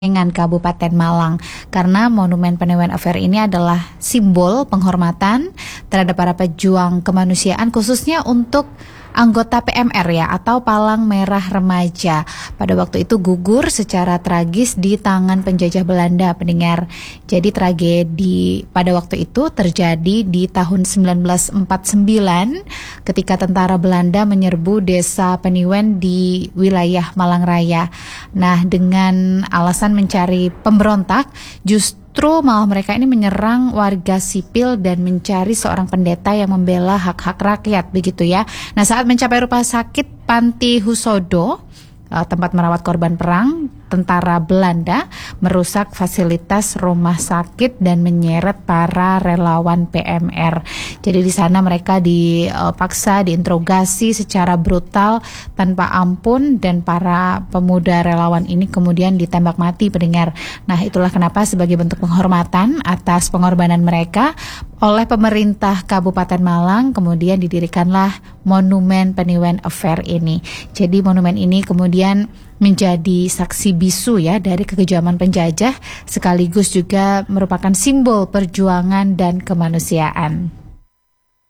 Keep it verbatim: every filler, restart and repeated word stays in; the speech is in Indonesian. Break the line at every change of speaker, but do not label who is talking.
dengan Kabupaten Malang, karena Monumen Penewen Affair ini adalah simbol penghormatan terhadap para pejuang kemanusiaan, khususnya untuk anggota P M R ya, atau Palang Merah Remaja. Pada waktu itu gugur secara tragis di tangan penjajah Belanda, pendengar. Jadi tragedi pada waktu itu terjadi di tahun sembilan belas empat puluh sembilan ketika tentara Belanda menyerbu desa Peniwen di wilayah Malang Raya. Nah, dengan alasan mencari pemberontak, justru Justru malah mereka ini menyerang warga sipil dan mencari seorang pendeta yang membela hak-hak rakyat, begitu ya. Nah, saat mencapai rumah sakit Panti Husodo, tempat merawat korban perang, tentara Belanda merusak fasilitas rumah sakit dan menyeret para relawan P M R. Jadi di sana mereka dipaksa diinterogasi secara brutal tanpa ampun, dan para pemuda relawan ini kemudian ditembak mati, pendengar. Nah, itulah kenapa sebagai bentuk penghormatan atas pengorbanan mereka oleh pemerintah Kabupaten Malang kemudian didirikanlah Monumen Penewen Affair ini. Jadi monumen ini kemudian menjadi saksi bisu ya dari kekejaman penjajah, sekaligus juga merupakan simbol perjuangan dan kemanusiaan.